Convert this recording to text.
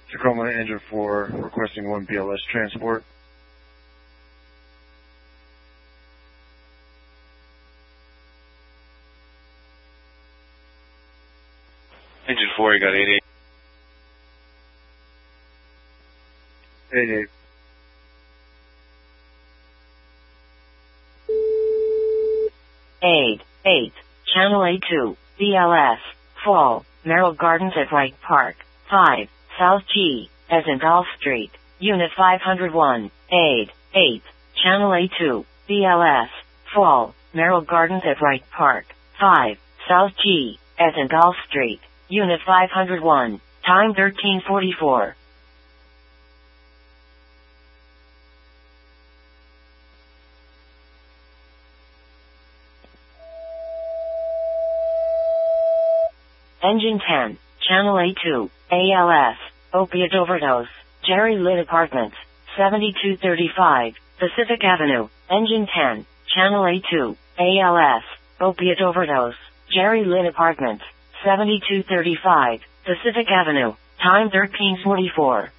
Tacoma Engine 4 requesting 1 BLS transport. Engine 4, you got 88. 88. Eight. Channel A2, BLS, Fall, Merrill Gardens at Wright Park, 5, South G, as in Golf Street, Unit 501, 8, Channel A2, BLS, Fall, Merrill Gardens at Wright Park, 5, South G, as in Golf Street, Unit 501, time 13:44. Engine 10, Channel A2, ALS, opiate overdose, Jerry Litt Apartments, 7235, Pacific Avenue, Engine 10, Channel A2, ALS, opiate overdose, Jerry Litt Apartments, 7235, Pacific Avenue, time 13:44.